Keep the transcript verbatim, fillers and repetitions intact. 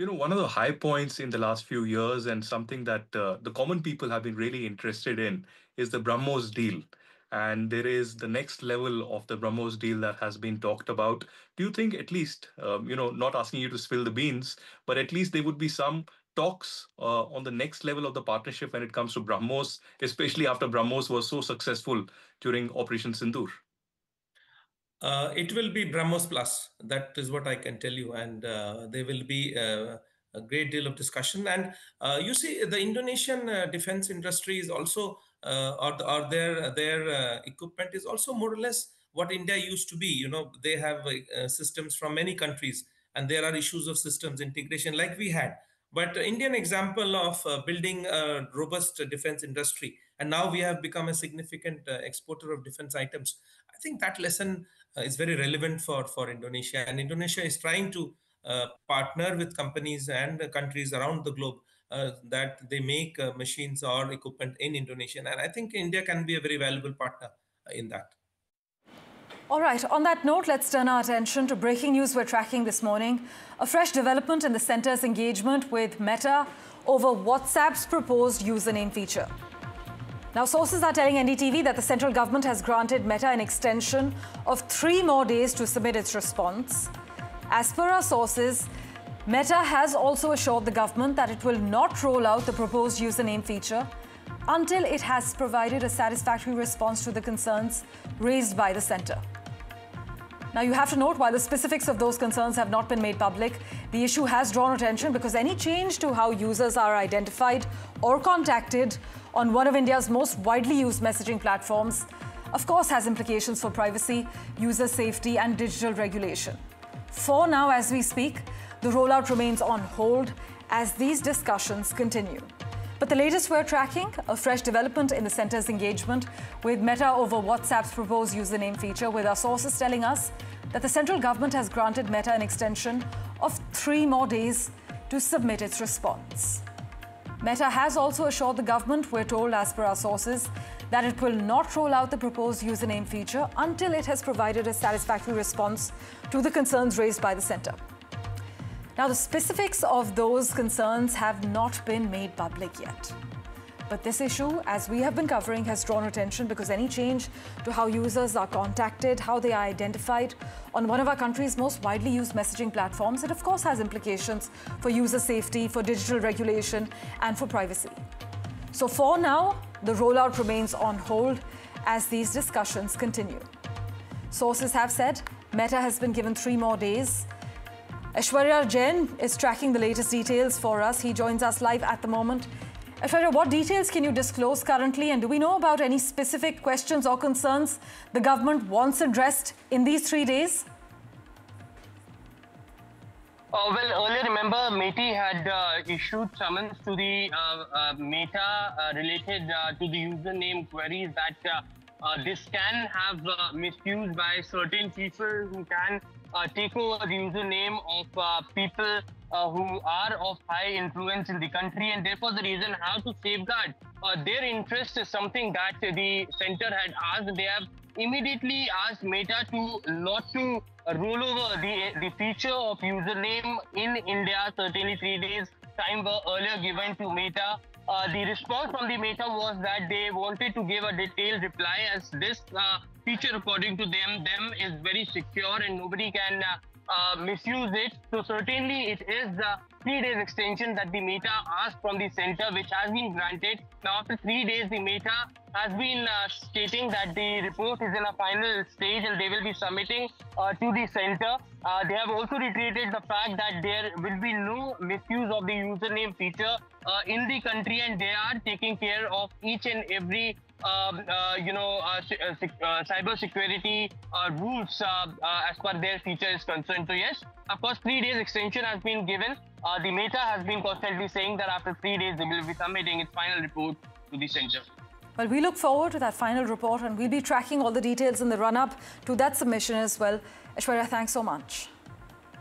You know, one of the high points in the last few years and something that uh, the common people have been really interested in is the BrahMos deal. And there is the next level of the BrahMos deal that has been talked about. Do you think, at least, um, you know, not asking you to spill the beans, but at least there would be some talks uh, on the next level of the partnership when it comes to BrahMos, especially after BrahMos was so successful during Operation Sindoor? Uh, it will be BrahMos Plus. That is what I can tell you, and uh, there will be uh, a great deal of discussion. And uh, you see, the Indonesian uh, defense industry is also, uh, or, the- or their their uh, equipment is also more or less what India used to be. You know, they have uh, systems from many countries, and there are issues of systems integration like we had. But Indian example of uh, building a robust defense industry, and now we have become a significant uh, exporter of defense items. I think that lesson uh, is very relevant for for Indonesia, and Indonesia is trying to uh, partner with companies and uh, countries around the globe uh, that they make uh, machines or equipment in Indonesia, and I think India can be a very valuable partner uh, in that. All right, on that note, let's turn our attention to breaking news we're tracking this morning. A fresh development in the centre's engagement with Meta over WhatsApp's proposed username feature. Now, sources are telling N D T V that the central government has granted Meta an extension of three more days to submit its response. As per our sources, Meta has also assured the government that it will not roll out the proposed username feature until it has provided a satisfactory response to the concerns raised by the centre. Now, you have to note, while the specifics of those concerns have not been made public, the issue has drawn attention because any change to how users are identified or contacted on one of India's most widely used messaging platforms, of course, has implications for privacy, user safety, and digital regulation. For now, as we speak, the rollout remains on hold as these discussions continue. But the latest we're tracking, a fresh development in the centre's engagement with Meta over WhatsApp's proposed username feature, with our sources telling us that the central government has granted Meta an extension of three more days to submit its response. Meta has also assured the government, we're told as per our sources, that it will not roll out the proposed username feature until it has provided a satisfactory response to the concerns raised by the centre. Now, the specifics of those concerns have not been made public yet. But this issue, as we have been covering, has drawn attention because any change to how users are contacted, how they are identified on one of our country's most widely used messaging platforms, it of course has implications for user safety, for digital regulation, and for privacy. So for now, the rollout remains on hold as these discussions continue. Sources have said Meta has been given three more days. Aishwarya Jain is tracking the latest details for us. He joins us live at the moment. Aishwarya, what details can you disclose currently, and do we know about any specific questions or concerns the government wants addressed in these three days? Uh, well, earlier, remember, MeitY had uh, issued summons to the uh, uh, Meta uh, related uh, to the username queries that uh, uh, this can have uh, misused by certain people who can uh, take over the username of uh, people uh, who are of high influence in the country, and therefore the reason how to safeguard uh, their interest is something that the center had asked. They have immediately asked Meta to not to roll over the the feature of username in India. Certainly, three days time were earlier given to Meta. Uh, the response from the Meta was that they wanted to give a detailed reply, as this uh, feature, according to them, them is very secure and nobody can uh, uh, misuse it. So certainly, it is the three days extension that the Meta asked from the center, which has been granted. Now, after three days, the Meta has been uh, stating that the report is in a final stage and they will be submitting uh, to the center. Uh, they have also reiterated the fact that there will be no misuse of the username feature uh, in the country, and they are taking care of each and every Um, uh, you know, uh, uh, uh, cyber security uh, rules uh, uh, as per their feature is concerned. So yes, of course, three days extension has been given. Uh, the Meta has been constantly saying that after three days, they will be submitting its final report to the center. Well, we look forward to that final report, and we'll be tracking all the details in the run-up to that submission as well. Aishwarya, thanks so much.